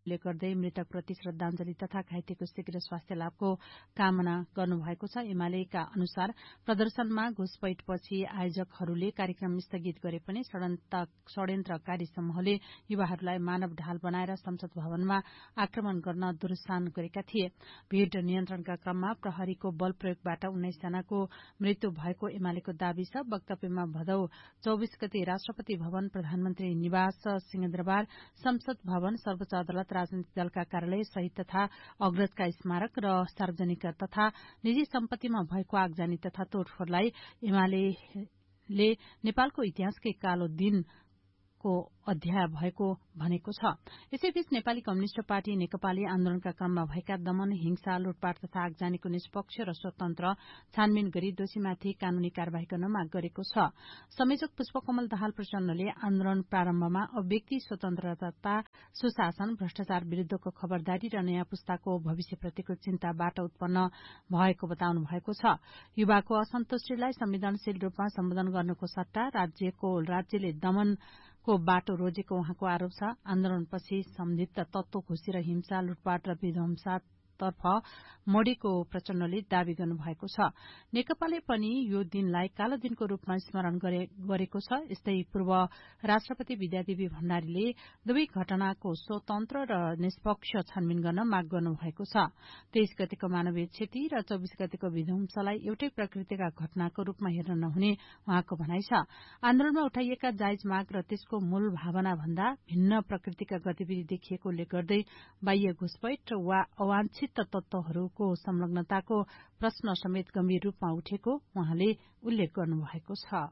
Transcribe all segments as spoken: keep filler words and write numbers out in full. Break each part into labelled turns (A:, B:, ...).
A: ले गर्दै मृतकप्रति श्रद्धाञ्जली तथा घाइतेको शीघ्र स्वास्थ्य लाभको कामना गर्नुभएको छ। एमालेका अनुसार प्रदर्शनमा घुसपैठपछि आयोजकहरूले कार्यक्रम स्थगित गरे पनि षड्यन्त्रकारी समूहले युवाहरूलाई मानव ढाल बनाएर संसद भवनमा आक्रमण गर्न दुरुत्साहन गरेका थिए। भीड़ नियन्त्रणका क्रममा प्रहरीको बल प्रयोगबाट उन्नाइस जनाको मृत्यु भएको एमालेको दावी छ। वक्तव्यमा भदौ चौबीस गते राष्ट्रपति भवन, प्रधानमन्त्री निवास सिंहदरबार, संसद भवन, सर्वोच्च अदालत, राजनीतिक दलका कार्यालय सहित तथा अग्रजका स्मारक र सार्वजनिक तथा निजी सम्पत्तिमा भएको आगजनी तथा तोडफोड़लाई एमाले नेपालको इतिहासकै कालो दिनको अध्याय भएको भनेको छ। यसैबीच नेपाली कम्युनिष्ट पार्टी नेकपाले आन्दोलनका क्रममा भएका दमन, हिंसा, लुटपाट तथा आगजनीको निष्पक्ष र स्वतन्त्र छानबिन गरी दोषीमाथि कानूनी कार्यवाही गर्न माग गरेको छ। संयोजक पुष्पकमल दाहाल प्रचण्डले आन्दोलन प्रारम्भमा अव्यक्ति स्वतन्त्रता, सुशासन, भ्रष्टाचार विरूद्धको खबरदारी र नयाँ पुस्ताको भविष्यप्रतिको चिन्ताबाट उत्पन्न भएको बताउनु भएको छ। युवाको असन्तुष्टिलाई संवेदनशील रूपमा सम्बोधन गर्नुको सट्टा राज्यको राज्यले दमन को बाटो रोजेको उहाँको आरोप छ। आन्दोलनपछि संदिग्ध तत्व घुसी र हिंसा, लुटपाट र विध्वंसा तर्फ मोडेको प्रचण्डले दावी गर्नुभएको छ। नेकपाले पनि यो दिनलाई कालो दिनको रूपमा स्मरण गरेको छ। यस्तै पूर्व राष्ट्रपति विद्यादेवी भण्डारीले दुवै घटनाको स्वतन्त्र र निष्पक्ष छानबिन गर्न माग गर्नुभएको छ। तेइस गतेको मानवीय क्षति र चौबीस गतेको विध्वंसलाई एउटै प्रकृतिका घटनाको रूपमा हेर्न नहुने उहाँको भनाइ छ। आन्दोलनमा उठाइएका जायज माग र त्यसको मूल भावना भन्दा भिन्न प्रकृतिका गतिविधि देखिएकोले गर्दै बाह्य घुसपैठ वा अवांछित तत्वहरूको संलग्नताको प्रश्न समेत गम्भीर रूपमा उठेको उहाँले उल्लेख गर्नुभएको छ।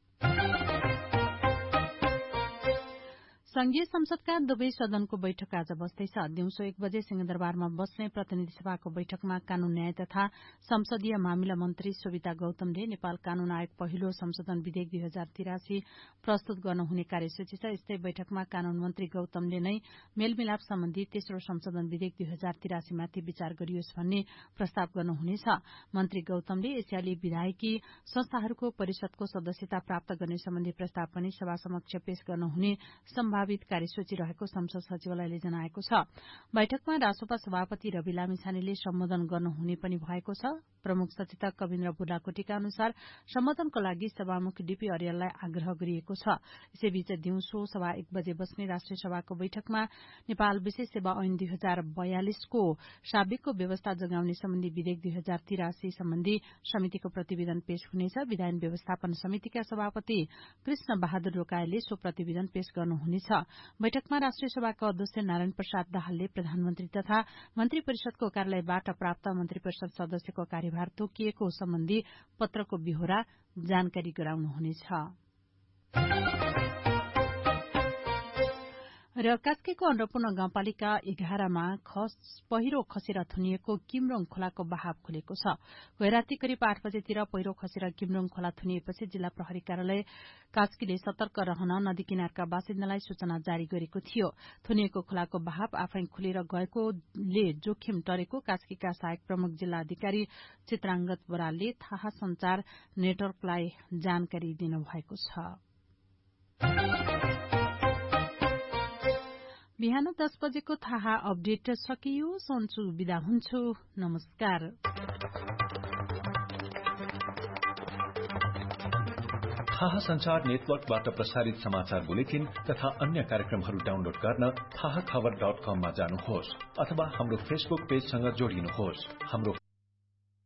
A: संघीय संसदका दुवै सदनको बैठक आज बस्दैछ। दिउँसो एक बजे सिंहदरबारमा बस्ने प्रतिनिधि सभाको बैठकमा कानून न्याय तथा संसदीय मामिला मन्त्री सोभिता गौतमले नेपाल कानून आयोग पहिलो संशोधन विधेयक दुई हजार तिरासी प्रस्तुत गर्नुहुने कार्यसूची छ। यस्तै बैठकमा कानून मन्त्री गौतमले नै मेलमिलाप सम्बन्धी तेस्रो संशोधन विधेयक दुई हजार तिरासीमाथि विचार गरियोस् भन्ने प्रस्ताव गर्नुहुनेछ। मन्त्री गौतमले एसियाली विधायकी संस्थाहरूको परिषदको सदस्यता प्राप्त गर्ने सम्बन्धी प्रस्ताव पनि सभा समक्ष पेश गर्नुहुने सम्भावना कार्यसूची रहेको संसद सचिवालयले जनाएको छ। बैठकमा रासोपा सभापति रवि लामिछानेले सम्बोधन गर्नुहुने पनि भएको छ। प्रमुख सचेतक कविन्द्र बुढाकोटीका अनुसार सम्बोधनको लागि सभामुख डीपी अर्याललाई आग्रह गरिएको छ। यसैबीच दिउँसो सभा एक बजे बस्ने राष्ट्रिय सभाको बैठकमा नेपाल विशेष सेवा ऐन दुई हजार बयालिसको साबिकको व्यवस्था जगाउने सम्बन्धी विधेयक दुई हजार तिरासी सम्बन्धी समितिको प्रतिवेदन पेश हुनेछ। विधायन व्यवस्थापन समितिका सभापति कृष्ण बहादुर रोकायले सो प्रतिवेदन पेश गर्नुहुनेछ। बैठकमा राष्ट्रिय सभाका अध्यक्ष नारायण प्रसाद दाहालले प्रधानमन्त्री तथा मन्त्री परिषदको कार्यालयबाट प्राप्त मन्त्री परिषद सदस्यको कार्यभार तोकिएको सम्बन्धी पत्रको बिहोरा जानकारी गराउनुहुनेछ। र कास्कीको अन्नपूर्ण गाउँपालिका एघारमा खस पहिरो खसेर थुनिएको किमरोङ खोलाको बहाव खुलेको छ। गैराती करिब आठ बजेतिर पहिरो खसेर किमरोङ खोला थुनिएपछि जिल्ला प्रहरी कार्यालय कास्कीले सतर्क रहन नदी किनारका बासिन्दालाई सूचना जारी गरेको थियो। थुनिएको खोलाको बहाव आफै खुलेर गएकोले जोखिम टरेको कास्कीका सहायक प्रमुख जिल्ला अधिकारी चित्रांगत बरालले थाहा संचार नेटवर्कलाई जानकारी दिनुभएको छ। बिहान दस बजेको थाहा अपडेट सकियो। सोन्छु बिदा हुन्छु। नमस्कार।
B: थाहा संचार नेटवर्कबाट प्रसारित समाचार बुलेटिन तथा अन्य कार्यक्रमहरू डाउनलोड गर्न थाहा खबर डट कममा जानुहोस् अथवा हाम्रो फेसबुक पेजसँग जोडिनुहोस्। हाम्रो